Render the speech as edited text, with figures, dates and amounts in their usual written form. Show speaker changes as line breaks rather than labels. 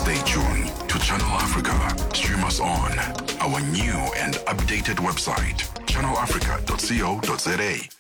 Stay tuned to Channel Africa. Stream us on our new and updated website, channelafrica.co.za.